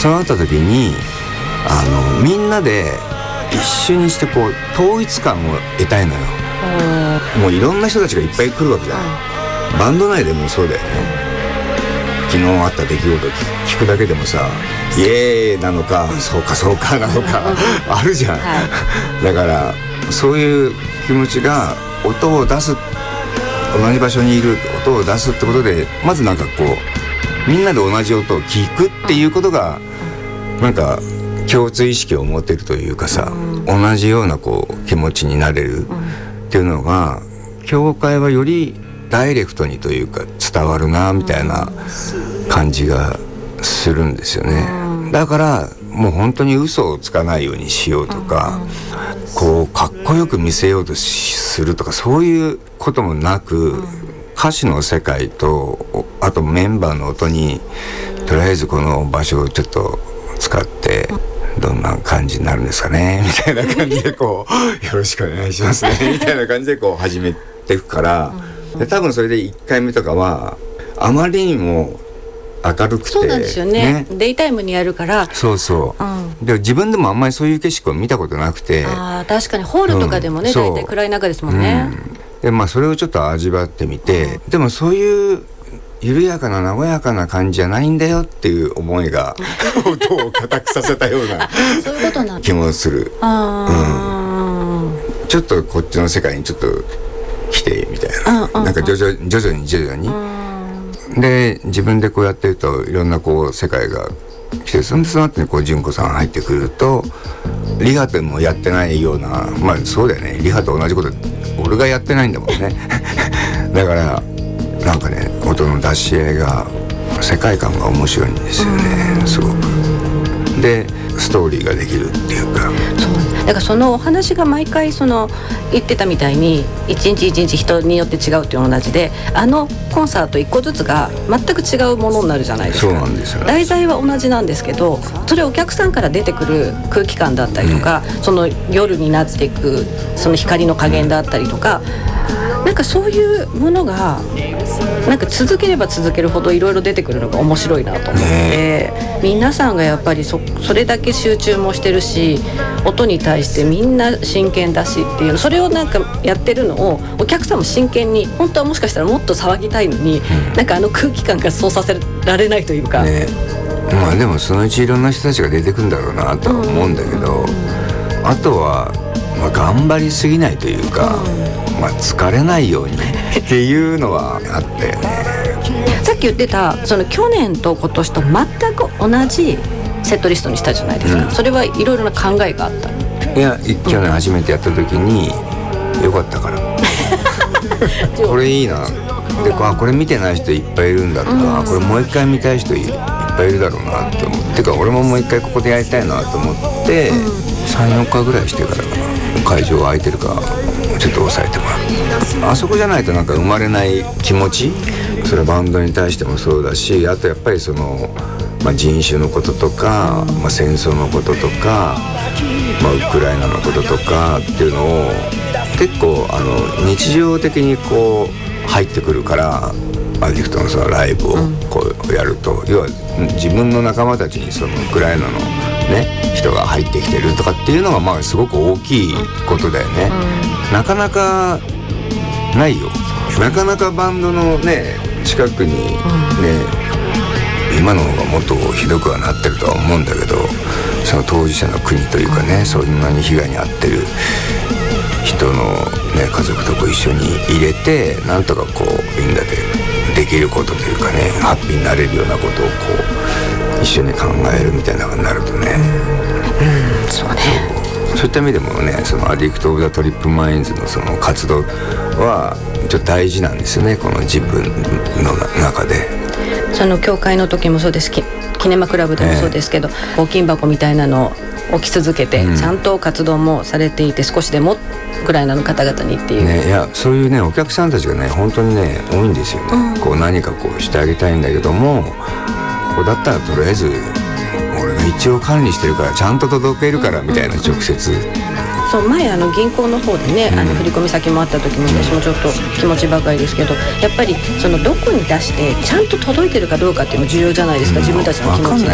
そうなった時にみんなで一緒にしてこう統一感を得たいのよ。もういろんな人たちがいっぱい来るわけじゃない、バンド内でもそうだよね。昨日あった出来事を聞くだけでもさ、イエーイなのか、そうかそうかなのかあるじゃん、だからそういう気持ちが音を出す、同じ場所にいる音を出すってことで、まずなんかこうみんなで同じ音を聞くっていうことがなんか共通意識を持ってるというかさ、同じようなこう気持ちになれるっていうのが、教会はよりダイレクトにというか伝わるなみたいな感じがするんですよね。だからもう本当に嘘をつかないようにしようとか、こうかっこよく見せようとするとか、そういうこともなく、歌詞の世界とあとメンバーの音にとりあえずこの場所をちょっと使ってどんな感じになるんですかねみたいな感じでこうよろしくお願いしますねみたいな感じでこう始めていくから、で多分それで1回目とかはあまりにも明るくて、 そうなんですよ ねデイタイムにやるから、 そうそう、で自分でもあんまりそういう景色を見たことなくて、 確かにホールとかでもね、大体暗い中ですもんね、 でそれをちょっと味わってみて、でもそういう緩やかな和やかな感じじゃないんだよっていう思いが音を固くさせたようなそういうことなん気もする。ちょっとこっちの世界にちょっと来てみたいな、なんか徐々にで自分でこうやってるといろんなこう世界が来て、その後にこう純子さん入ってくると、リハでもやってないような、そうだよね、リハと同じこと俺がやってないんだもんねだからなんかね、音の出し合いが、世界観が面白いんですよね、すごく。でストーリーができるっていうか、 だからそのお話が毎回言ってたみたいに一日一日人によって違うっていうの同じで、コンサート一個ずつが全く違うものになるじゃないですか。 そうなんですよね。 題材は同じなんですけど、それお客さんから出てくる空気感だったりとか、その夜になっていくその光の加減だったりとか、なんかそういうものがなんか続ければ続けるほどいろいろ出てくるのが面白いなと思って、皆さんがやっぱりそれだけ集中もしてるし、音に対してみんな真剣だしっていう、それをなんかやってるのをお客さんも真剣に、本当はもしかしたらもっと騒ぎたいのに、なんか空気感がそうさせられないというか、 でもそのうちいろんな人たちが出てくるんだろうなとは思うんだけど、あとは頑張りすぎないというか、疲れないようにっていうのはあったよね。 さっき言ってた去年と今年と全く同じセットリストにしたじゃないですか、それはいろいろな考えがあった。 いや、去年初めてやった時によかったからこれいいなで、これ見てない人いっぱいいるんだとか、これもう一回見たい人いっぱいいるだろうなと思って、俺ももう一回ここでやりたいなと思って、3,4 回ぐらいしてからかな、会場が空いてるかちょっと抑えてもらう。あそこじゃないとなんか生まれない気持ち、それはバンドに対してもそうだし、あとやっぱり人種のこととか、戦争のこととか、ウクライナのこととかっていうのを結構日常的にこう入ってくるから、アーティストのそのライブをこうやると、要は自分の仲間たちにそのウクライナのね人が入ってきてるとかっていうのがすごく大きいことだよね。なかなかないよ。なかなかバンドのね近くにね、今の方がもっとひどくはなってるとは思うんだけど、その当事者の国というかね、そんなに被害に遭ってる人のね家族とこう一緒に入れて、なんとかこうみんなでできることというかね、ハッピーになれるようなことをこう一緒に考えるみたいなのになるとね、 そうね。 そういった意味でもね、そのアディクト・オブ・ザ・トリップ・マインズのその活動はちょっと大事なんですよね、この自分の中で。 その教会の時もそうです、キネマクラブでもそうですけど、募金箱みたいなのを置き続けて、ちゃんと活動もされていて、少しでもウクライナの方々にっていう、 いや、そういうねお客さんたちがね本当にね多いんですよね、こう何かこうしてあげたいんだけども、ここだったらとりあえず俺が一応管理してるからちゃんと届けるからみたいな、直接。 そう前銀行の方でね、振り込み先もあった時も私もちょっと気持ちばかりですけど、やっぱりどこに出してちゃんと届いてるかどうかっていうのも重要じゃないですか、自分たちの気持ちが。